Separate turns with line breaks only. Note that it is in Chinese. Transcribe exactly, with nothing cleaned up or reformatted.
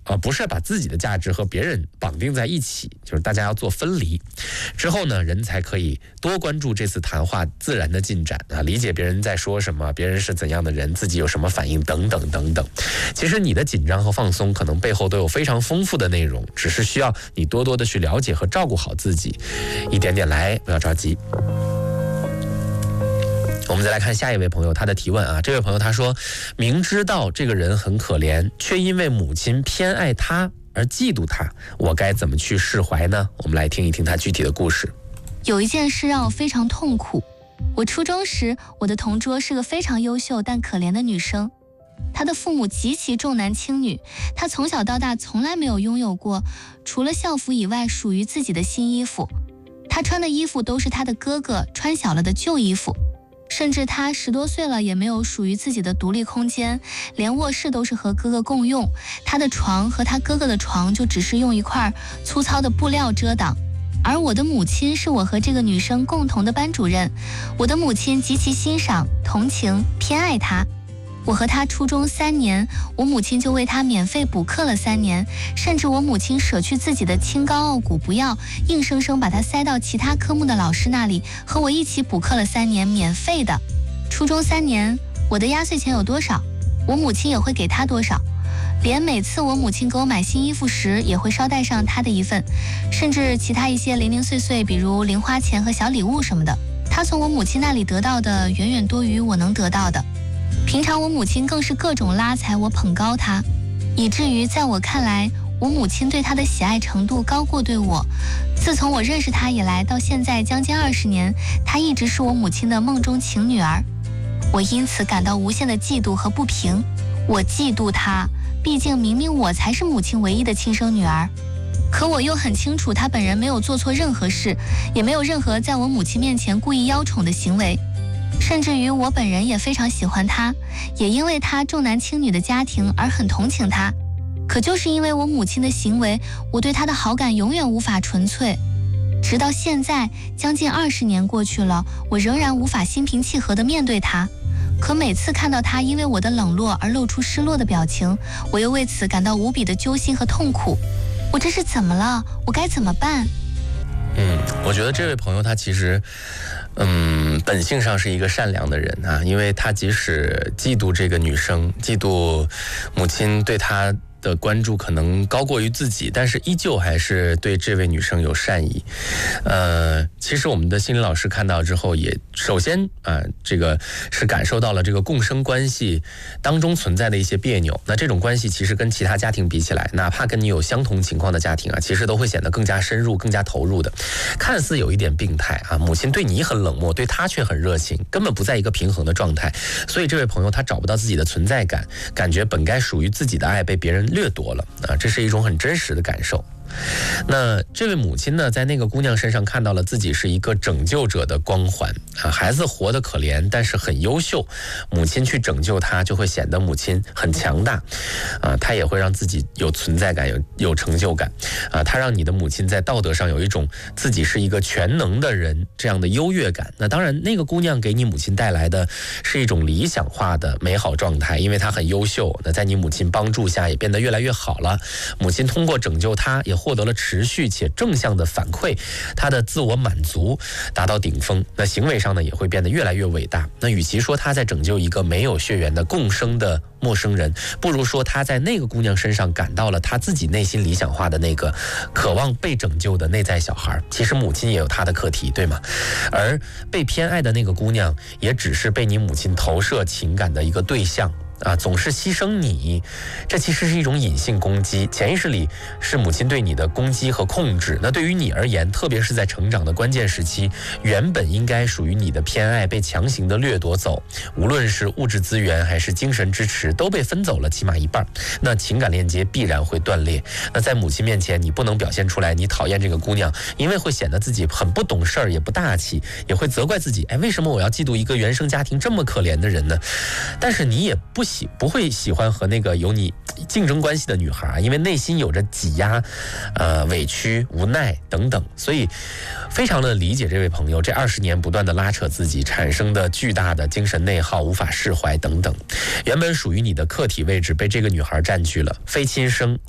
呃，不是把自己的价值和别人绑定在一起，就是大家要做分离。之后呢，人才可以多关注这次谈话自然的进展啊，理解别人在说什么，别人是怎样的人，自己有什么反应等等等等。其实你的紧张和放松可能背后都有非常丰富的内容，只是需要你多多的去了解和照顾好自己，一点点来，不要着急。我们再来看下一位朋友他的提问啊，这位朋友他说，明知道这个人很可怜，却因为母亲偏爱他而嫉妒他，我该怎么去释怀呢？我们来听一听他具体的故事。
有一件事让我非常痛苦。我初中时，我的同桌是个非常优秀但可怜的女生，她的父母极其重男轻女，她从小到大从来没有拥有过除了校服以外属于自己的新衣服，她穿的衣服都是她的哥哥穿小了的旧衣服。甚至他十多岁了也没有属于自己的独立空间，连卧室都是和哥哥共用，他的床和他哥哥的床就只是用一块粗糙的布料遮挡。而我的母亲是我和这个女生共同的班主任，我的母亲极其欣赏、同情、偏爱她。我和她初中三年，我母亲就为她免费补课了三年，甚至我母亲舍去自己的清高傲骨不要，硬生生把她塞到其他科目的老师那里，和我一起补课了三年，免费的。初中三年，我的压岁钱有多少，我母亲也会给她多少，连每次我母亲给我买新衣服时，也会捎带上她的一份，甚至其他一些零零碎碎，比如零花钱和小礼物什么的，她从我母亲那里得到的远远多于我能得到的。平常我母亲更是各种拉踩我、捧高她，以至于在我看来，我母亲对她的喜爱程度高过对我。自从我认识她以来，到现在将近二十年，她一直是我母亲的梦中情女儿。我因此感到无限的嫉妒和不平。我嫉妒她，毕竟明明我才是母亲唯一的亲生女儿。可我又很清楚，她本人没有做错任何事，也没有任何在我母亲面前故意邀宠的行为。甚至于我本人也非常喜欢她，也因为她重男轻女的家庭而很同情她。可就是因为我母亲的行为，我对她的好感永远无法纯粹。直到现在，将近二十年过去了，我仍然无法心平气和地面对她。可每次看到她因为我的冷落而露出失落的表情，我又为此感到无比的揪心和痛苦。我这是怎么了？我该怎么办？
嗯，我觉得这位朋友他其实嗯，本性上是一个善良的人啊，因为他即使嫉妒这个女生，嫉妒母亲对他的关注可能高过于自己，但是依旧还是对这位女生有善意。呃，其实我们的心理老师看到之后，也首先啊、呃，这个是感受到了这个共生关系当中存在的一些别扭。那这种关系其实跟其他家庭比起来，哪怕跟你有相同情况的家庭啊，其实都会显得更加深入、更加投入的。看似有一点病态啊，母亲对你很冷漠，对她却很热情，根本不在一个平衡的状态。所以这位朋友他找不到自己的存在感，感觉本该属于自己的爱被别人掠夺了啊，这是一种很真实的感受。那这位母亲呢，在那个姑娘身上看到了自己是一个拯救者的光环啊，孩子活得可怜，但是很优秀，母亲去拯救他，就会显得母亲很强大啊，她也会让自己有存在感，有有成就感啊，她让你的母亲在道德上有一种自己是一个全能的人这样的优越感。那当然，那个姑娘给你母亲带来的是一种理想化的美好状态，因为她很优秀，那在你母亲帮助下也变得越来越好了。母亲通过拯救她，也获得了持续且正向的反馈，他的自我满足达到顶峰，那行为上呢也会变得越来越伟大。那与其说他在拯救一个没有血缘的共生的陌生人，不如说他在那个姑娘身上感到了他自己内心理想化的那个渴望被拯救的内在小孩。其实母亲也有她的课题，对吗？而被偏爱的那个姑娘也只是被你母亲投射情感的一个对象啊，总是牺牲你，这其实是一种隐性攻击，潜意识里是母亲对你的攻击和控制。那对于你而言，特别是在成长的关键时期，原本应该属于你的偏爱被强行的掠夺走，无论是物质资源还是精神支持，都被分走了起码一半，那情感链接必然会断裂。那在母亲面前，你不能表现出来你讨厌这个姑娘，因为会显得自己很不懂事儿，也不大气，也会责怪自己，哎，为什么我要嫉妒一个原生家庭这么可怜的人呢？但是你也不喜不会喜欢和那个有你竞争关系的女孩，因为内心有着挤压、呃委屈、无奈等等，所以非常的理解这位朋友这二十年不断的拉扯自己产生的巨大的精神内耗、无法释怀等等。原本属于你的客体位置被这个女孩占据了，非亲生